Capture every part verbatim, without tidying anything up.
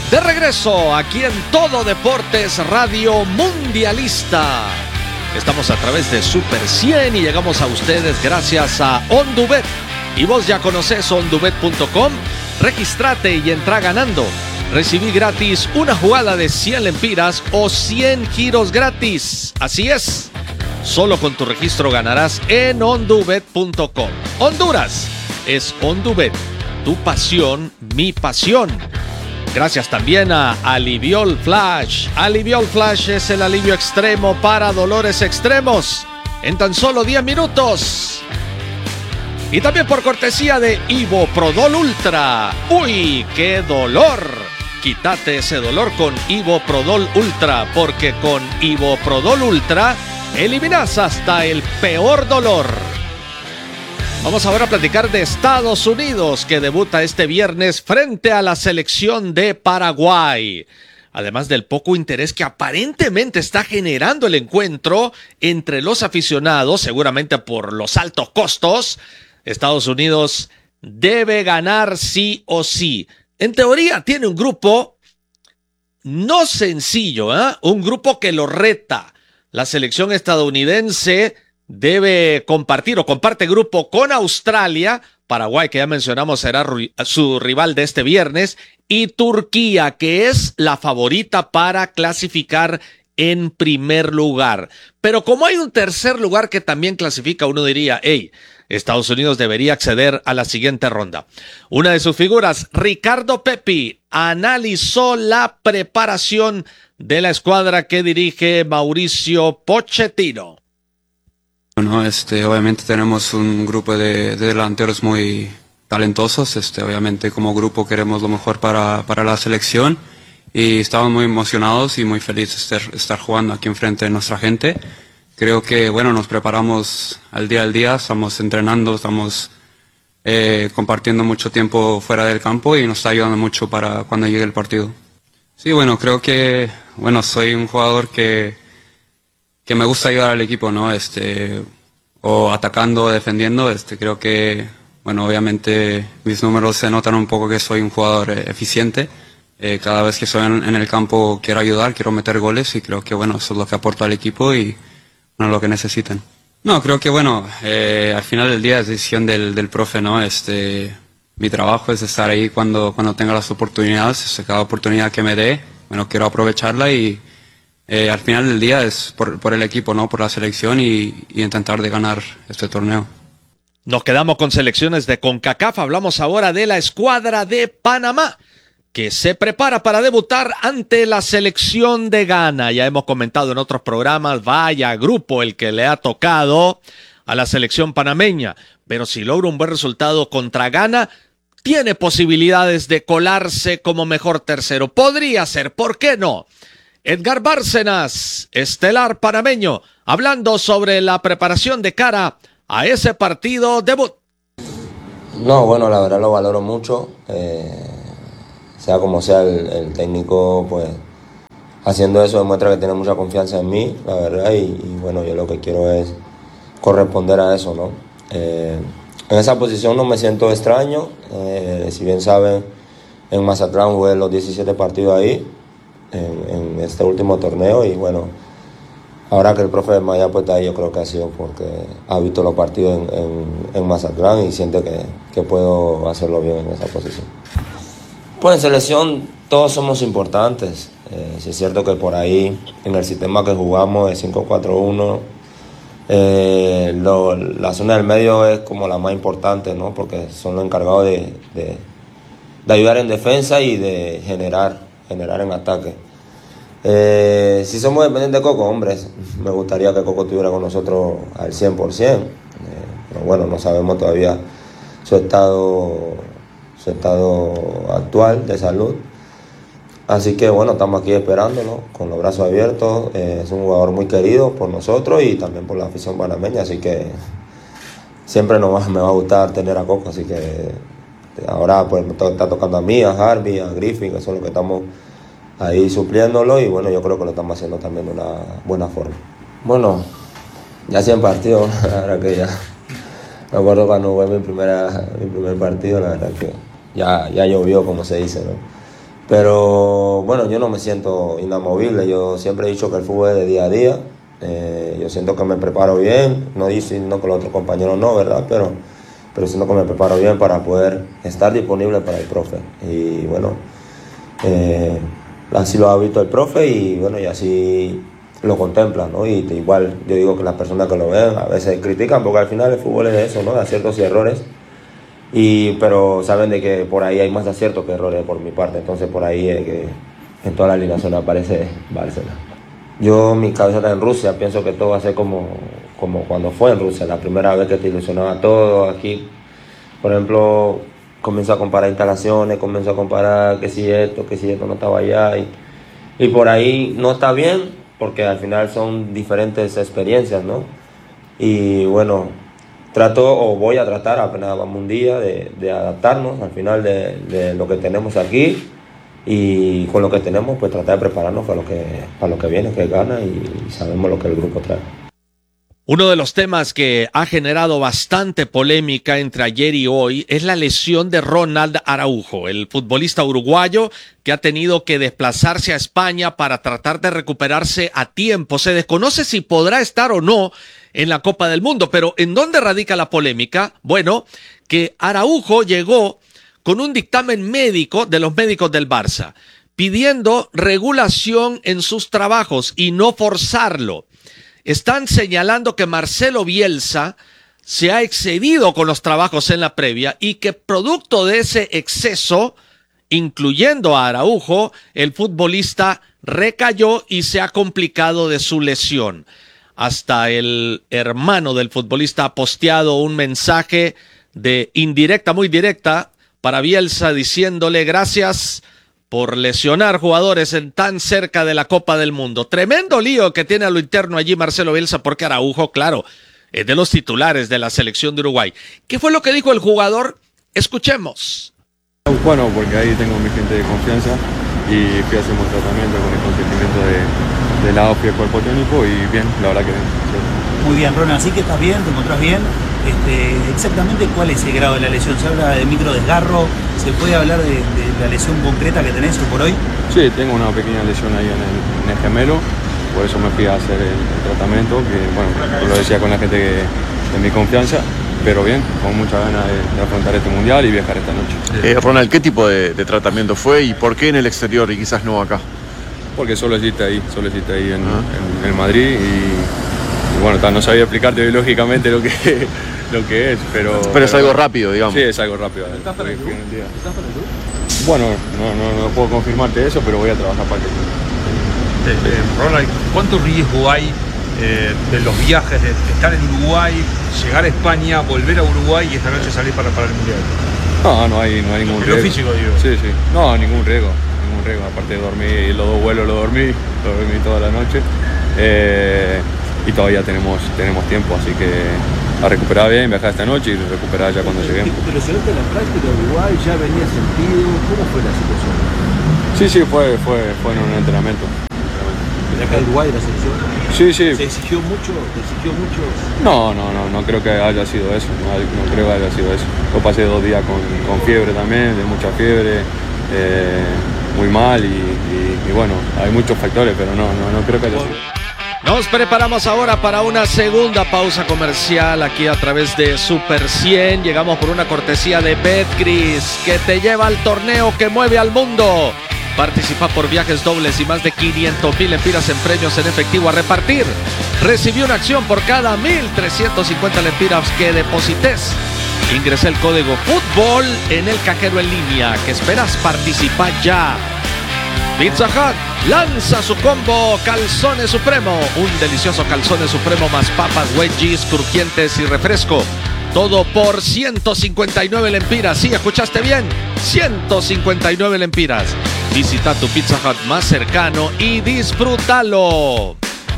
De regreso aquí en Todo Deportes Radio Mundialista. Estamos a través de Super cien y llegamos a ustedes gracias a OnDubet. Y vos ya conocés ondubet punto com. Regístrate y entra ganando. Recibí gratis una jugada de cien lempiras o cien giros gratis. Así es. Solo con tu registro ganarás en ondubet punto com. Honduras es OnDubet. Tu pasión, mi pasión. Gracias también a Aliviol Flash. Aliviol Flash es el alivio extremo para dolores extremos en tan solo diez minutos. Y también por cortesía de Ivoprodol Ultra. ¡Uy, qué dolor! Quítate ese dolor con Ivoprodol Ultra, porque con Ivoprodol Ultra eliminas hasta el peor dolor. Vamos ahora a platicar de Estados Unidos, que debuta este viernes frente a la selección de Paraguay. Además del poco interés que aparentemente está generando el encuentro entre los aficionados, seguramente por los altos costos, Estados Unidos debe ganar sí o sí. En teoría tiene un grupo no sencillo, ¿eh? Un grupo que lo reta. La selección estadounidense debe compartir o comparte grupo con Australia, Paraguay, que ya mencionamos, será su rival de este viernes, y Turquía, que es la favorita para clasificar en primer lugar. Pero como hay un tercer lugar que también clasifica, uno diría, hey, Estados Unidos debería acceder a la siguiente ronda. Una de sus figuras, Ricardo Pepi, analizó la preparación de la escuadra que dirige Mauricio Pochettino. Bueno, este, obviamente tenemos un grupo de, de delanteros muy talentosos. Este, obviamente como grupo queremos lo mejor para, para la selección y estamos muy emocionados y muy felices de estar, estar jugando aquí enfrente de nuestra gente. Creo que, bueno, nos preparamos al día al día, estamos entrenando, estamos eh, compartiendo mucho tiempo fuera del campo y nos está ayudando mucho para cuando llegue el partido. Sí, bueno, creo que, bueno, soy un jugador que, que me gusta ayudar al equipo, ¿no? Este, o atacando o defendiendo, este, creo que, bueno, obviamente mis números se notan un poco que soy un jugador eh, eficiente. Eh, cada vez que estoy en, en el campo quiero ayudar, quiero meter goles y creo que, bueno, eso es lo que aporto al equipo y bueno, lo que necesitan. No, creo que bueno, eh, al final del día es decisión del, del profe, ¿no? Este, mi trabajo es estar ahí cuando, cuando tenga las oportunidades, este, cada oportunidad que me dé, bueno, quiero aprovecharla y eh, al final del día es por, por el equipo, ¿no? Por la selección y, y intentar de ganar este torneo. Nos quedamos con selecciones de CONCACAF, hablamos ahora de la escuadra de Panamá, que se prepara para debutar ante la selección de Ghana. Ya hemos comentado en otros programas, vaya grupo el que le ha tocado a la selección panameña. Pero si logra un buen resultado contra Ghana, tiene posibilidades de colarse como mejor tercero. Podría ser, ¿por qué no? Edgar Bárcenas, estelar panameño, hablando sobre la preparación de cara a ese partido debut. No, bueno, la verdad lo valoro mucho. Eh... Sea como sea el, el técnico, pues haciendo eso demuestra que tiene mucha confianza en mí, la verdad, y, y bueno, yo lo que quiero es corresponder a eso, ¿no? Eh, en esa posición no me siento extraño, eh, si bien saben, en Mazatlán jugué los diecisiete partidos ahí, en, en este último torneo, y bueno, ahora que el profe me haya puesto ahí, yo creo que ha sido porque ha visto los partidos en, en, en Mazatlán y siente que, que puedo hacerlo bien en esa posición. Pues en selección todos somos importantes. Eh, sí es cierto que por ahí en el sistema que jugamos de cinco cuatro uno, eh, lo, la zona del medio es como la más importante, ¿no? Porque son los encargados de, de, de ayudar en defensa y de generar, generar en ataque. Eh, si somos dependientes de Coco, hombres, me gustaría que Coco estuviera con nosotros al cien por ciento. Eh, pero bueno, no sabemos todavía su estado... su estado actual de salud, así que bueno, estamos aquí esperándolo con los brazos abiertos. Eh, es un jugador muy querido por nosotros y también por la afición panameña, así que siempre nos va, me va a gustar tener a Coco, así que ahora pues me está tocando a mí, a Harvey, a Griffin, que son los que estamos ahí supliéndolo y bueno, yo creo que lo estamos haciendo también de una buena forma. Bueno, ya cien partidos, la verdad que ya me acuerdo cuando jugué mi, primera, mi primer partido, la verdad que ya, ya llovió, como se dice, ¿no? Pero bueno, yo no me siento inamovible, yo siempre he dicho que el fútbol es de día a día. Eh, yo siento que me preparo bien, no diciendo que los otros compañeros no, ¿verdad? Pero, pero siento que me preparo bien para poder estar disponible para el profe. Y bueno, eh, así lo ha visto el profe y bueno, y así lo contempla, ¿no? Y igual yo digo que las personas que lo ven a veces critican porque al final el fútbol es eso, ¿no? De aciertos y errores. Y, pero saben de que por ahí hay más aciertos que errores por mi parte, entonces por ahí es que en toda la alineación aparece Bárcena. Yo, mi cabeza está en Rusia, pienso que todo va a ser como, como cuando fue en Rusia, la primera vez que te ilusionaba todo. Aquí, por ejemplo, comienzo a comparar instalaciones, comienzo a comparar que si esto, que si esto no estaba allá, y, y por ahí no está bien, porque al final son diferentes experiencias, ¿no? Y bueno, trato o voy a tratar, apenas vamos un día, de, de adaptarnos al final de, de lo que tenemos aquí, y con lo que tenemos pues tratar de prepararnos para lo que, para lo que viene, que gana, y, y sabemos lo que el grupo trae. Uno de los temas que ha generado bastante polémica entre ayer y hoy es la lesión de Ronald Araujo, el futbolista uruguayo que ha tenido que desplazarse a España para tratar de recuperarse a tiempo. Se desconoce si podrá estar o no en la Copa del Mundo, pero ¿en dónde radica la polémica? Bueno, que Araujo llegó con un dictamen médico de los médicos del Barça, pidiendo regulación en sus trabajos y no forzarlo. Están señalando que Marcelo Bielsa se ha excedido con los trabajos en la previa y que producto de ese exceso, incluyendo a Araujo, el futbolista recayó y se ha complicado de su lesión. Hasta el hermano del futbolista ha posteado un mensaje de indirecta, muy directa, para Bielsa diciéndole gracias por lesionar jugadores en tan cerca de la Copa del Mundo. Tremendo lío que tiene a lo interno allí Marcelo Bielsa, porque Araujo, claro, es de los titulares de la selección de Uruguay. ¿Qué fue lo que dijo el jugador? Escuchemos. Bueno, porque ahí tengo mi gente de confianza y fui a hacer un tratamiento con el consentimiento de, de la O F I, el cuerpo técnico, y bien, la verdad que bien. Sí. Muy bien, Ronald, así que estás bien, te encontrás bien. Este, exactamente cuál es el grado de la lesión, ¿se habla de microdesgarro? ¿Se puede hablar de, de la lesión concreta que tenés hoy por hoy? Sí, tengo una pequeña lesión ahí en el, en el gemelo, por eso me fui a hacer el, el tratamiento, que bueno, lo decía con la gente que, de mi confianza, pero bien, con mucha ganas de, de afrontar este mundial y viajar esta noche. Eh, Ronald, ¿qué tipo de, de tratamiento fue y por qué en el exterior y quizás no acá? Porque solo existe ahí, solo existe ahí en, ah. en, en Madrid, y, y bueno, no sabía explicarte biológicamente lo que, lo que es, pero... Pero es algo rápido, digamos. Sí, es algo rápido. ¿Estás para el club? ¿Estás para el club? Bueno, no, no, no puedo confirmarte eso, pero voy a trabajar para que... Eh, eh, Ronald, ¿cuánto riesgo hay eh, de los viajes, de estar en Uruguay, llegar a España, volver a Uruguay y esta noche salir para, para el Mundial? No, no hay, no hay ningún riesgo. Lo físico, digo. Sí, sí. No, ningún riesgo. Ningún riesgo. Aparte de dormir, los dos vuelos lo dormí, lo dormí toda la noche. Eh, y todavía tenemos, tenemos tiempo, así que a recuperar bien, viajar esta noche y recuperar ya cuando lleguemos. Pero llegaste a la práctica de Uruguay, ya venía sentido, ¿cómo fue la situación? Sí, sí, fue, fue, fue en un entrenamiento. ¿De acá de Uruguay la selección? Sí, sí. ¿Se exigió mucho? ¿Te exigió mucho? No, no, no, no creo que haya sido eso, no, no creo que haya sido eso. Yo pasé dos días con, con fiebre también, de mucha fiebre, eh, muy mal y, y, y bueno, hay muchos factores, pero no, no, no creo que haya sido. Nos preparamos ahora para una segunda pausa comercial aquí a través de Super cien. Llegamos por una cortesía de Betcris, que te lleva al torneo que mueve al mundo. Participa por viajes dobles y más de quinientos mil lempiras en premios en efectivo a repartir. Recibió una acción por cada mil trescientos cincuenta lempiras que deposites. Ingresa el código fútbol en el cajero en línea. ¿Qué esperas? Participa ya. Pizza Hut lanza su combo Calzones Supremo. Un delicioso Calzones Supremo más papas, wedgies, crujientes y refresco. Todo por ciento cincuenta y nueve lempiras. Sí, escuchaste bien. ciento cincuenta y nueve lempiras. Visita tu Pizza Hut más cercano y disfrútalo.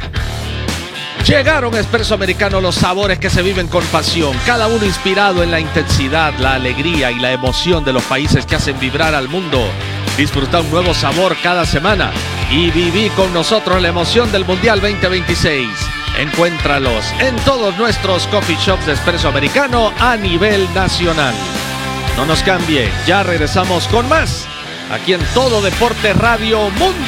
Llegaron a Espresso Americano, los sabores que se viven con pasión, cada uno inspirado en la intensidad, la alegría y la emoción de los países que hacen vibrar al mundo. Disfruta un nuevo sabor cada semana y viví con nosotros la emoción del Mundial veinte veintiséis. Encuéntralos en todos nuestros coffee shops de Espresso Americano a nivel nacional. No nos cambie, ya regresamos con más aquí en Todo Deporte Radio Mundial.